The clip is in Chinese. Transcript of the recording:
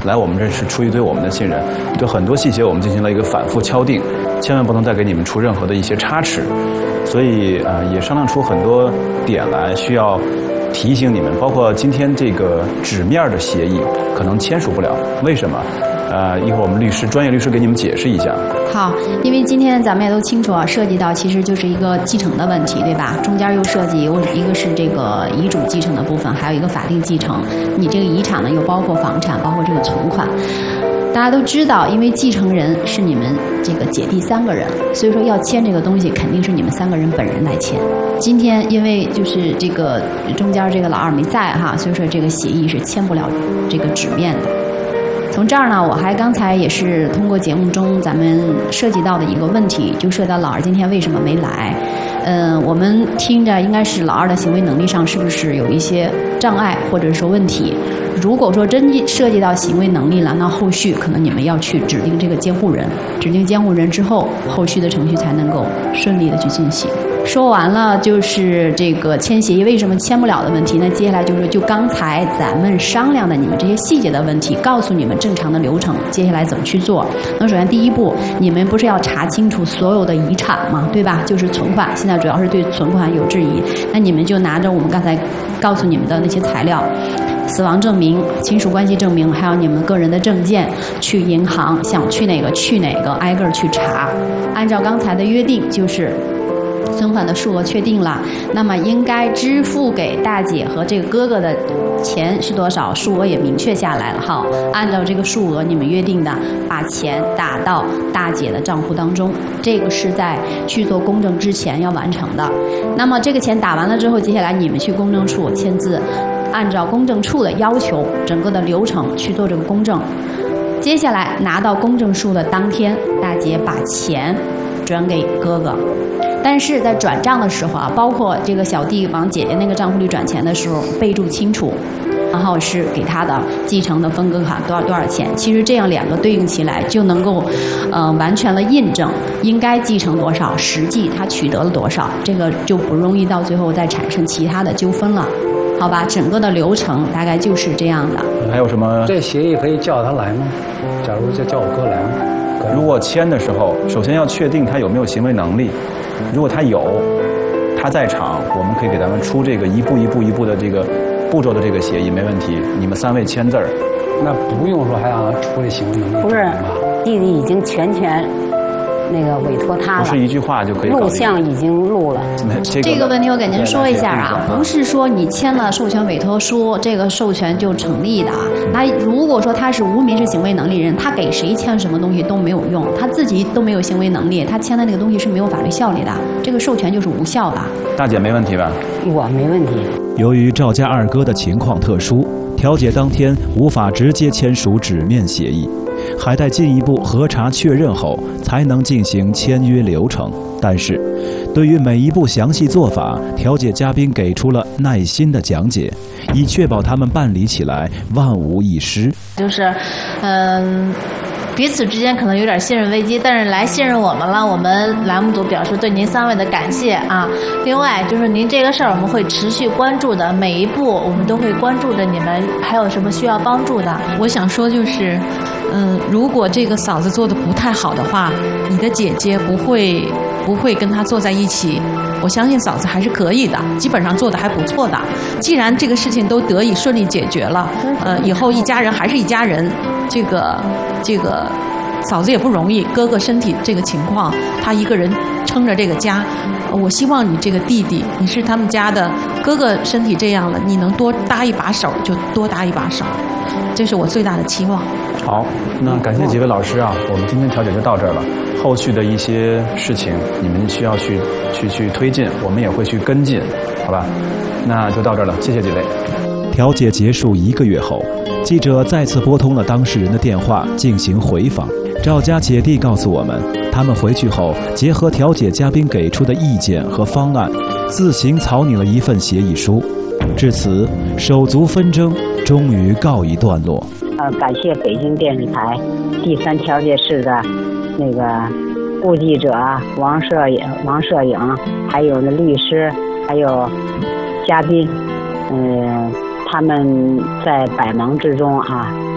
来我们这是出于对我们的信任，对很多细节我们进行了一个反复敲定，千万不能再给你们出任何的一些差池。所以也商量出很多点来，需要提醒你们，包括今天这个纸面的协议可能签署不了，为什么？一会儿我们专业律师给你们解释一下。 好，因为今天咱们也都清楚啊，涉及到其实就是一个继承的问题，对吧？中间又涉及一个是这个遗嘱继承的部分，还有一个法定继承。你这个遗产呢，又包括房产，包括这个存款。大家都知道，因为继承人是你们这个姐弟3个人，所以说要签这个东西，肯定是你们3个人本人来签。今天因为就是这个中间这个老二没在哈，所以说这个协议是签不了这个纸面的。从这儿呢，我还刚才也是通过节目中咱们涉及到的一个问题，就涉及到老二今天为什么没来。我们听着应该是老二的行为能力上是不是有一些障碍或者说问题。如果说真涉及到行为能力了，那后续可能你们要去指定这个监护人，指定监护人之后，后续的程序才能够顺利的去进行。说完了就是这个签协议为什么签不了的问题，那接下来就是就刚才咱们商量的你们这些细节的问题，告诉你们正常的流程，接下来怎么去做。那首先第一步，你们不是要查清楚所有的遗产吗？对吧？就是存款，现在主要是对存款有质疑，那你们就拿着我们刚才告诉你们的那些材料，死亡证明、亲属关系证明，还有你们个人的证件，去银行想去哪个去哪个，挨个去查。按照刚才的约定，就是存款的数额确定了，那么应该支付给大姐和这个哥哥的钱是多少，数额也明确下来了。好，按照这个数额你们约定的，把钱打到大姐的账户当中，这个是在去做公证之前要完成的。那么这个钱打完了之后，接下来你们去公证处签字，按照公证处的要求，整个的流程去做这个公证。接下来拿到公证书的当天，大姐把钱转给哥哥。但是在转账的时候啊，包括这个小弟往姐姐那个账户里转钱的时候，备注清楚，然后是给他的继承的分割款多少钱。其实这样2个对应起来，就能够完全的印证应该继承多少，实际他取得了多少，这个就不容易到最后再产生其他的纠纷了。好吧，整个的流程大概就是这样的。 还有什么？ 这协议可以叫他来吗？假如就叫我哥来吗？ 如果签的时候，首先要确定他有没有行为能力。如果他有，他在场，我们可以给咱们出这个一步的这个步骤的这个协议，没问题。你们3位签字儿。 那不用说还让他出这行为能力。 不是，弟弟已经全那个委托他了， 不是一句话就可以搞定。 录像已经录了。 这个问题我给您说一下啊，不是说你签了授权委托书，这个授权就成立的。那如果说他是无民事行为能力人，他给谁签什么东西都没有用，他自己都没有行为能力，他签的那个东西是没有法律效力的，这个授权就是无效的。 大姐没问题吧？ 我没问题。 由于赵家2哥的情况特殊，调解当天无法直接签署纸面协议，还待进一步核查确认后才能进行签约流程。但是对于每一步详细做法，调解嘉宾给出了耐心的讲解，以确保他们办理起来万无一失。 就是彼此之间可能有点信任危机，但是来信任我们了，我们栏目组表示对您3位的感谢啊。另外就是您这个事儿我们会持续关注的，每一步我们都会关注着你们还有什么需要帮助的。 我想说就是，如果这个嫂子做的不太好的话，你的姐姐不会跟她坐在一起。我相信嫂子还是可以的，基本上做的还不错的。既然这个事情都得以顺利解决了，以后一家人还是一家人。这个嫂子也不容易，哥哥身体这个情况，他一个人撑着这个家。我希望你这个弟弟，你是他们家的哥哥，身体这样了，你能多搭一把手就多搭一把手，这是我最大的期望。 好，那感谢几位老师啊，我们今天调解就到这儿了。后续的一些事情，你们需要去推进，我们也会去跟进，好吧？那就到这儿了，谢谢几位。 调解结束1个月后，记者再次拨通了当事人的电话进行回访。赵家姐弟告诉我们，他们回去后结合调解嘉宾给出的意见和方案，自行草拟了一份协议书。至此，手足纷争终于告一段落。 感谢北京电视台第3调解室的那个部记者王摄影，还有那律师，还有嘉宾，他们在百忙之中啊，